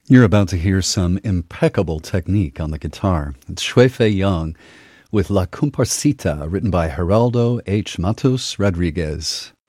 You're about to hear some impeccable technique on the guitar. It's Shui Fei Young with La Comparsita, written by Geraldo H. Matos Rodriguez.